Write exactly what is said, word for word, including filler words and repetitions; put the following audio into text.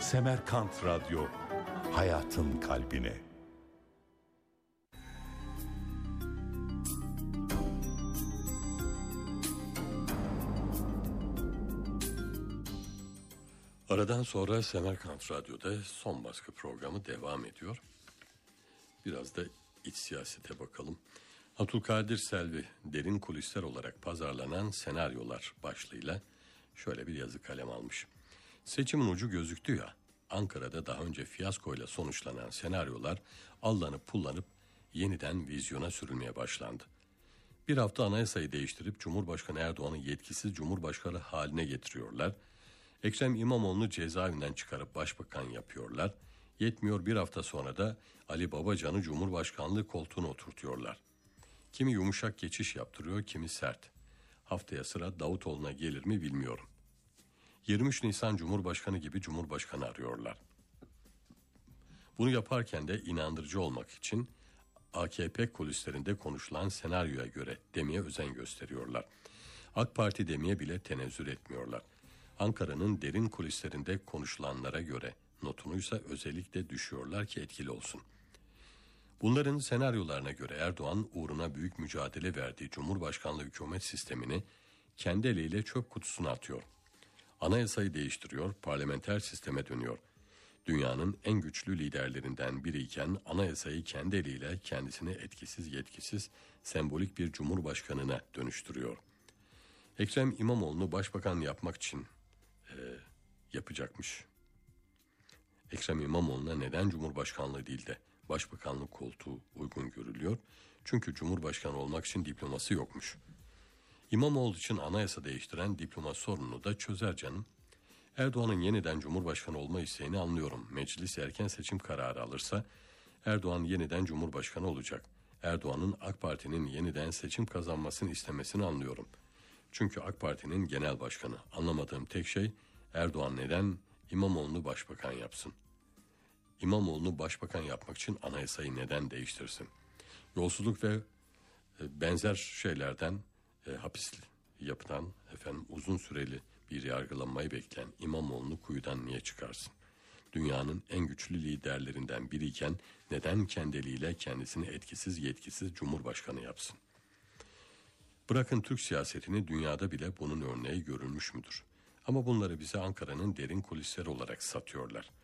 Semerkant Radyo, hayatın kalbine. Aradan sonra Semerkant Radyo'da son baskı programı devam ediyor. Biraz da iç siyasete bakalım. Abdülkadir Selvi, derin kulisler olarak pazarlanan senaryolar başlığıyla şöyle bir yazı kalem almış. Seçimin ucu gözüktü ya, Ankara'da daha önce fiyaskoyla sonuçlanan senaryolar allanıp pullanıp yeniden vizyona sürülmeye başlandı. Bir hafta anayasayı değiştirip Cumhurbaşkanı Erdoğan'ı yetkisiz Cumhurbaşkanı haline getiriyorlar. Ekrem İmamoğlu'nu cezaevinden çıkarıp başbakan yapıyorlar. Yetmiyor, bir hafta sonra da Ali Babacan'ı Cumhurbaşkanlığı koltuğuna oturtuyorlar. Kimi yumuşak geçiş yaptırıyor, kimi sert. Haftaya sıra Davutoğlu'na gelir mi bilmiyorum. yirmi üç Nisan Cumhurbaşkanı gibi Cumhurbaşkanı arıyorlar. Bunu yaparken de inandırıcı olmak için A K P kulislerinde konuşulan senaryoya göre demeye özen gösteriyorlar. AK Parti demeye bile tenezzül etmiyorlar. Ankara'nın derin kulislerinde konuşulanlara göre notunuysa özellikle düşüyorlar ki etkili olsun. Bunların senaryolarına göre Erdoğan uğruna büyük mücadele verdiği Cumhurbaşkanlığı hükümet sistemini kendi eliyle çöp kutusuna atıyor. Anayasayı değiştiriyor, parlamenter sisteme dönüyor. Dünyanın en güçlü liderlerinden biriyken anayasayı kendi eliyle kendisini etkisiz yetkisiz sembolik bir cumhurbaşkanına dönüştürüyor. Ekrem İmamoğlu'nu başbakan yapmak için e, yapacakmış. Ekrem İmamoğlu'na neden cumhurbaşkanlığı değil de başbakanlık koltuğu uygun görülüyor? Çünkü cumhurbaşkanı olmak için diploması yokmuş. İmamoğlu için anayasa değiştiren diploma sorununu da çözer canım. Erdoğan'ın yeniden cumhurbaşkanı olma isteğini anlıyorum. Meclis erken seçim kararı alırsa Erdoğan yeniden cumhurbaşkanı olacak. Erdoğan'ın AK Parti'nin yeniden seçim kazanmasını istemesini anlıyorum. Çünkü AK Parti'nin genel başkanı. Anlamadığım tek şey Erdoğan neden İmamoğlu'nu başbakan yapsın? İmamoğlu'nu başbakan yapmak için anayasayı neden değiştirsin? Yolsuzluk ve benzer şeylerden e, hapis yapılan, efendim uzun süreli bir yargılanmayı bekleyen İmamoğlu'nu kuyudan niye çıkarsın? Dünyanın en güçlü liderlerinden biriyken neden kendi eliyle kendisini etkisiz yetkisiz cumhurbaşkanı yapsın? Bırakın Türk siyasetini, dünyada bile bunun örneği görülmüş müdür? Ama bunları bize Ankara'nın derin kulisleri olarak satıyorlar.